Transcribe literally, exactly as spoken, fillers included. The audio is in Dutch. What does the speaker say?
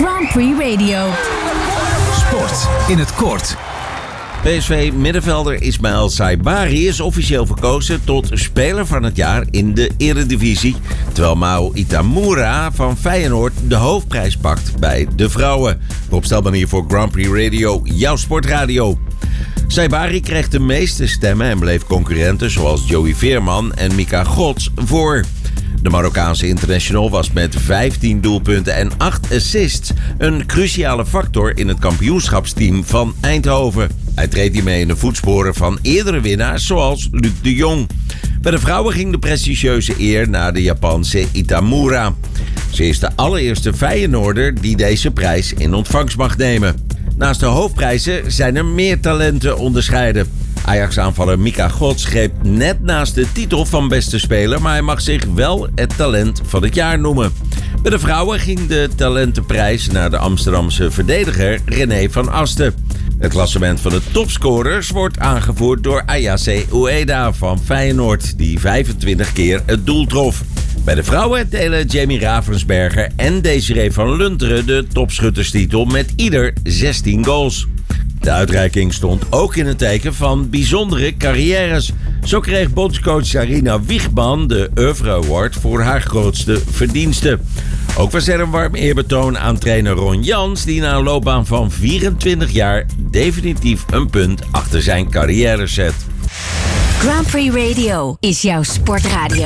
Grand Prix Radio. Sport in het kort. P S V-middenvelder Ismaël Saibari is officieel verkozen tot speler van het jaar in de Eredivisie, terwijl Mao Itamura van Feyenoord de hoofdprijs pakt bij de vrouwen. Opstelmanier voor Grand Prix Radio, jouw sportradio. Saibari kreeg de meeste stemmen en bleef concurrenten zoals Joey Veerman en Mika Gods voor. De Marokkaanse international was met vijftien doelpunten en acht assists een cruciale factor in het kampioenschapsteam van Eindhoven. Hij treedt hiermee in de voetsporen van eerdere winnaars zoals Luc de Jong. Bij de vrouwen ging de prestigieuze eer naar de Japanse Itamura. Ze is de allereerste Feyenoorder die deze prijs in ontvangst mag nemen. Naast de hoofdprijzen zijn er meer talenten onderscheiden. Ajax-aanvaller Mika Gods greep net naast de titel van beste speler, maar hij mag zich wel het talent van het jaar noemen. Bij de vrouwen ging de talentenprijs naar de Amsterdamse verdediger René van Asten. Het klassement van de topscorers wordt aangevoerd door Ayase Ueda van Feyenoord, die vijfentwintig keer het doel trof. Bij de vrouwen delen Jamie Ravensberger en Desiree van Lunteren de topschutterstitel met ieder zestien goals. De uitreiking stond ook in het teken van bijzondere carrières. Zo kreeg bondscoach Sarina Wiegman de Oeuvre Award voor haar grootste verdiensten. Ook was er een warm eerbetoon aan trainer Ron Jans, die na een loopbaan van vierentwintig jaar definitief een punt achter zijn carrière zet. Grand Prix Radio is jouw sportradio.